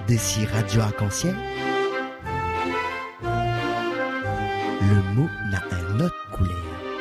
D'ici Radio Arc-en-Ciel, le mot n'a un autre couleur.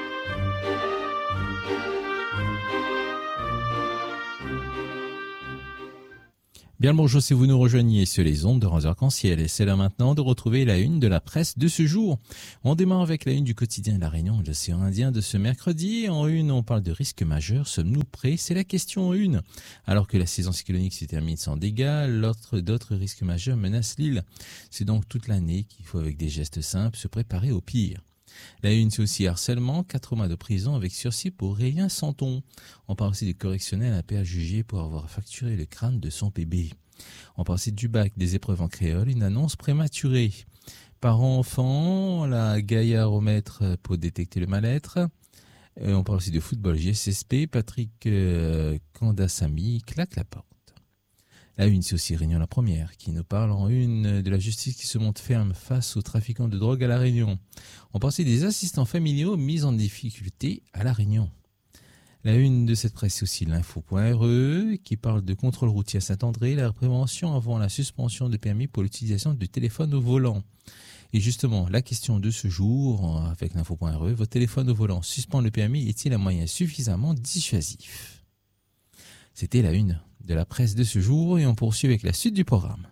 Bien le bonjour si vous nous rejoignez sur les ondes de Radio Arc-en-Ciel et c'est là maintenant de retrouver la une de la presse de ce jour. On démarre avec la une du quotidien de La Réunion de l'océan Indien de ce mercredi. En une, on parle de risques majeurs. Sommes-nous prêts? C'est la question en une. Alors que la saison cyclonique se termine sans dégâts, d'autres risques majeurs menacent l'île. C'est donc toute l'année qu'il faut avec des gestes simples se préparer au pire. La une, c'est aussi harcèlement, 4 mois de prison avec sursis pour Aurélien Santon. On parle aussi du correctionnel, un père jugé pour avoir facturé le crâne de son bébé. On parle aussi du bac, des épreuves en créole, une annonce prématurée. Parents-enfants, la gaillaromètre pour détecter le mal-être. On parle aussi de football GSSP, Patrick Kandassamy claque la porte. La une, c'est aussi Réunion la première, qui nous parle en une de la justice qui se montre ferme face aux trafiquants de drogue à La Réunion. On parle aussi des assistants familiaux mis en difficulté à La Réunion. La une de cette presse, c'est aussi l'info.re, qui parle de contrôle routier à Saint-André, la prévention avant la suspension de permis pour l'utilisation du téléphone au volant. Et justement, la question de ce jour, avec l'info.re, votre téléphone au volant suspend le permis est-il un moyen suffisamment dissuasif? C'était la une de la presse de ce jour et on poursuit avec la suite du programme.